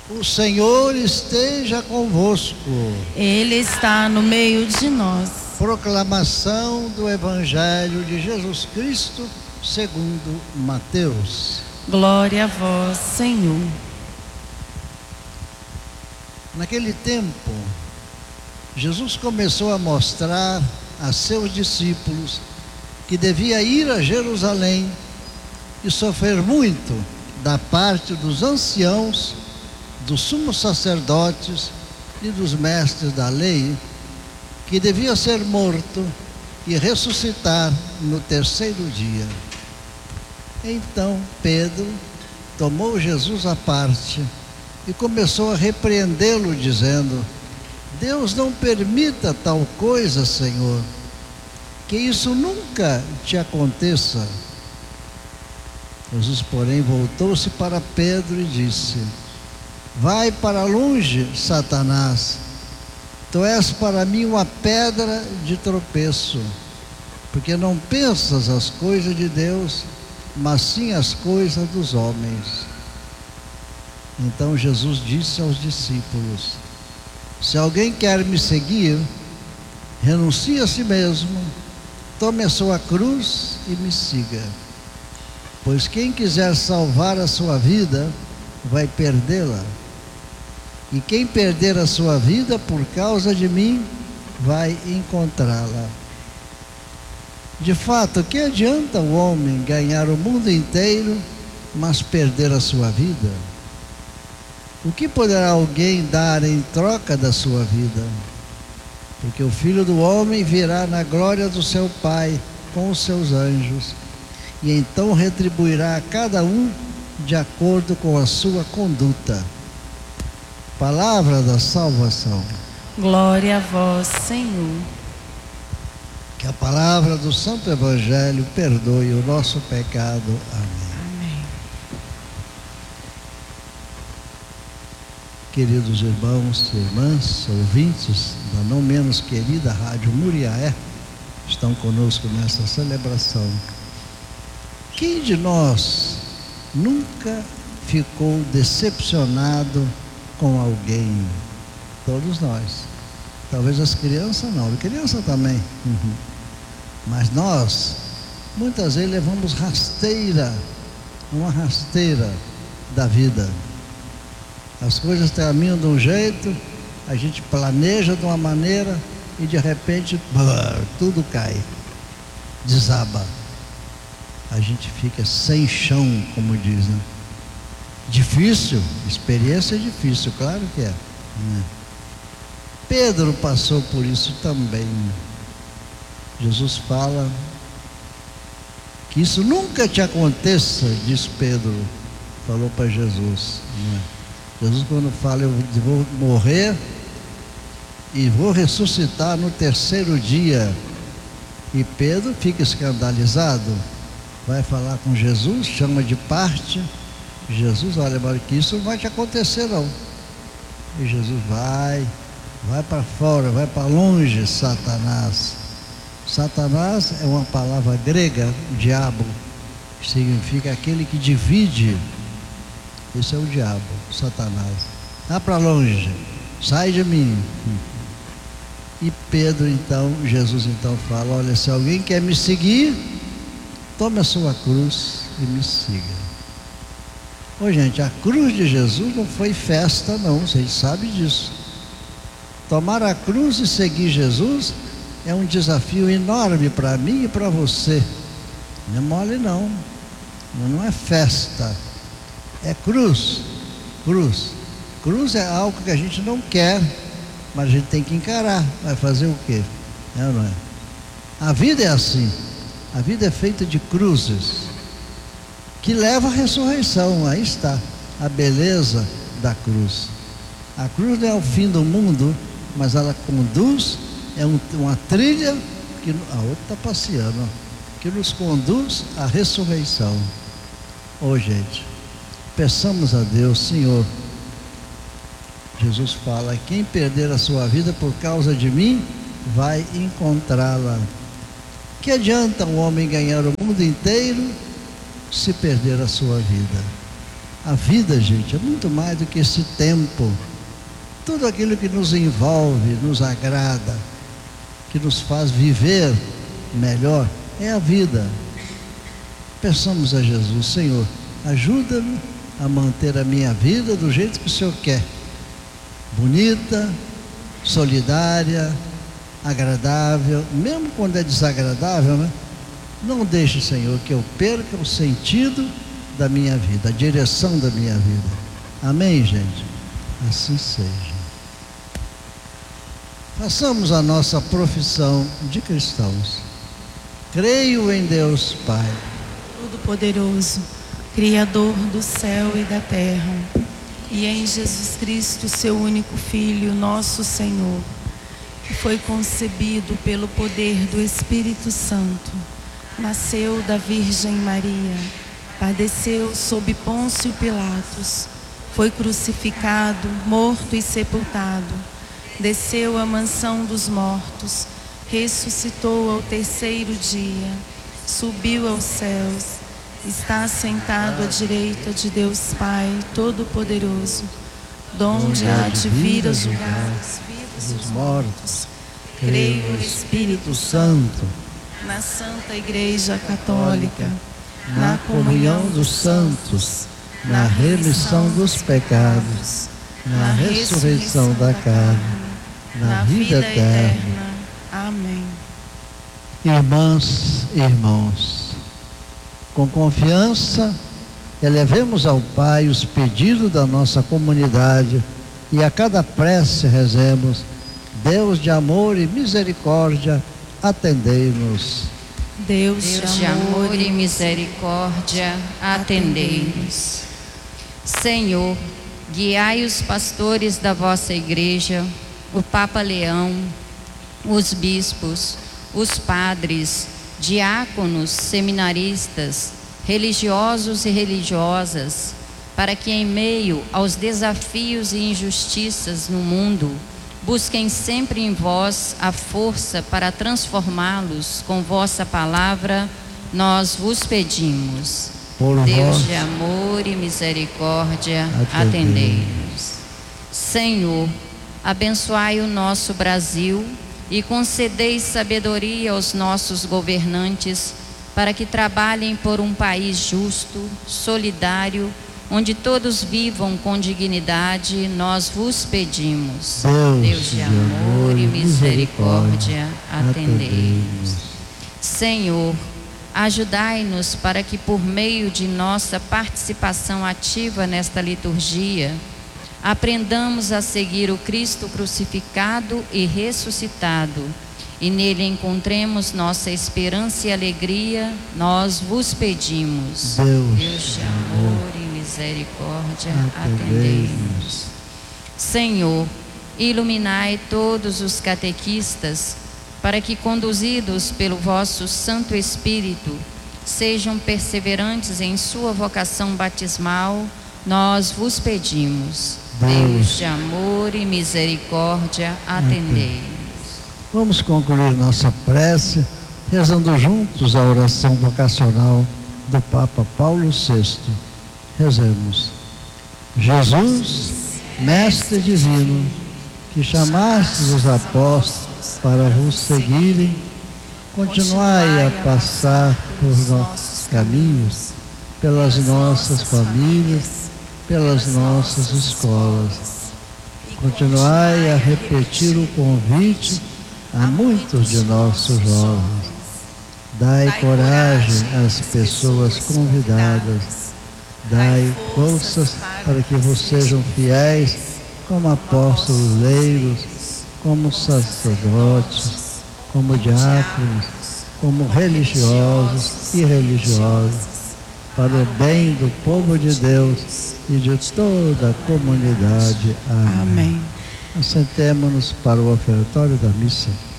O Senhor esteja convosco. Ele está no meio de nós. Proclamação do Evangelho de Jesus Cristo segundo Mateus. Glória a vós, Senhor. Naquele tempo, Jesus começou a mostrar a seus discípulos que devia ir a Jerusalém e sofrer muito da parte dos anciãos, dos sumos sacerdotes e dos mestres da lei, que devia ser morto e ressuscitar no terceiro dia. Então Pedro tomou Jesus à parte e começou a repreendê-lo, dizendo: Deus não permita tal coisa, Senhor, que isso nunca te aconteça. Jesus, porém, voltou-se para Pedro e disse: Vai para longe, Satanás. Tu és para mim uma pedra de tropeço, porque não pensas as coisas de Deus, mas sim as coisas dos homens. Então Jesus disse aos discípulos: Se alguém quer me seguir, renuncie a si mesmo, tome a sua cruz e me siga. Pois quem quiser salvar a sua vida, vai perdê-la. E quem perder a sua vida por causa de mim, vai encontrá-la. De fato, que adianta o homem ganhar o mundo inteiro, mas perder a sua vida? O que poderá alguém dar em troca da sua vida? Porque o Filho do Homem virá na glória do seu Pai com os seus anjos, e então retribuirá a cada um de acordo com a sua conduta. Palavra da salvação. Glória a vós, Senhor. Que a palavra do Santo Evangelho perdoe o nosso pecado. Amém. Amém. Queridos irmãos e irmãs, ouvintes da não menos querida Rádio Muriaé, estão conosco nessa celebração. Quem de nós nunca ficou decepcionado com alguém? Todos nós. Talvez as crianças não, a criança também. Mas nós, muitas vezes levamos uma rasteira da vida. As coisas caminham de um jeito, a gente planeja de uma maneira e de repente, tudo cai, desaba. A gente fica sem chão, como dizem. Difícil, experiência é difícil, claro que é. Pedro passou por isso também. Jesus fala que isso nunca te aconteça, diz Pedro, falou para Jesus. Jesus, quando fala, eu vou morrer e vou ressuscitar no terceiro dia. E Pedro fica escandalizado, vai falar com Jesus, chama de parte. Jesus, olha, que isso não vai te acontecer não. E Jesus vai para fora, vai para longe, Satanás. Satanás é uma palavra grega, diabo, que significa aquele que divide. Esse é o diabo, Satanás. Vá para longe, sai de mim. E Pedro então, Jesus então fala: olha, se alguém quer me seguir, tome a sua cruz e me siga. Ô gente, a cruz de Jesus não foi festa não, vocês sabem disso. Tomar a cruz e seguir Jesus é um desafio enorme para mim e para você. Não é mole não, não é festa, é cruz. Cruz é algo que a gente não quer, mas a gente tem que encarar. Vai fazer o quê? É ou não é? A vida é assim, a vida é feita de cruzes, que leva à ressurreição. Aí está a beleza da cruz. A cruz não é o fim do mundo, mas ela conduz, uma trilha que a outra está passeando, que nos conduz à ressurreição. Gente, peçamos a Deus, Senhor. Jesus fala: quem perder a sua vida por causa de mim, vai encontrá-la. Que adianta um homem ganhar o mundo inteiro se perder a sua vida? A vida, gente, é muito mais do que esse tempo. Tudo aquilo que nos envolve, nos agrada, que nos faz viver melhor, é a vida. Peçamos a Jesus: Senhor, ajuda-me a manter a minha vida do jeito que o Senhor quer. Bonita, solidária, agradável, mesmo quando é desagradável, né? Não deixe, Senhor, que eu perca o sentido da minha vida, a direção da minha vida. Amém, gente? Assim seja. Façamos a nossa profissão de cristãos. Creio em Deus Pai Todo-Poderoso, Criador do céu e da terra, e em Jesus Cristo, seu único Filho, nosso Senhor, que foi concebido pelo poder do Espírito Santo, nasceu da Virgem Maria, padeceu sob Pôncio Pilatos, foi crucificado, morto e sepultado, desceu à mansão dos mortos, ressuscitou ao terceiro dia, subiu aos céus, está sentado à direita de Deus Pai Todo-Poderoso, donde há de vir a julgar os vivos e os mortos. Creio no Espírito Santo, na Santa Igreja Católica, na comunhão dos santos, na remissão dos pecados, na ressurreição da carne, na vida eterna. Amém. Irmãs e irmãos, com confiança, elevemos ao Pai os pedidos da nossa comunidade e a cada prece rezemos: Deus de amor e misericórdia, atendei-nos. Deus de amor e misericórdia, atendei-nos. Senhor, guiai os pastores da vossa igreja, o Papa Leão, os bispos, os padres, diáconos, seminaristas, religiosos e religiosas, para que em meio aos desafios e injustiças no mundo, busquem sempre em vós a força para transformá-los com vossa palavra, nós vos pedimos. Por Deus vós, de amor e misericórdia, atendei-nos. atendei-nos. Senhor, abençoai o nosso Brasil e concedei sabedoria aos nossos governantes para que trabalhem por um país justo, solidário, onde todos vivam com dignidade, nós vos pedimos. Deus de amor e misericórdia, atendei-nos. Senhor, ajudai-nos para que por meio de nossa participação ativa nesta liturgia, aprendamos a seguir o Cristo crucificado e ressuscitado, e nele encontremos nossa esperança e alegria, nós vos pedimos. Deus de amor e misericórdia, atendei-nos. Senhor, iluminai todos os catequistas, para que, conduzidos pelo vosso Santo Espírito, sejam perseverantes em sua vocação batismal, nós vos pedimos. Deus de amor e misericórdia, atendei-nos. Vamos concluir nossa prece rezando juntos a oração vocacional do Papa Paulo VI. Rezemos. Jesus, Mestre Divino, que chamastes os apóstolos para vos seguirem, continuai a passar por nossos caminhos, pelas nossas famílias, pelas nossas escolas. Continuai a repetir o convite a muitos de nossos jovens. Dai coragem às pessoas convidadas. Dai forças para que vos sejam fiéis como apóstolos leiros, como sacerdotes, como diáconos, como religiosos e religiosas, para o bem do povo de Deus e de toda a comunidade. Amém. Amém. Assentemo-nos para o ofertório da missa.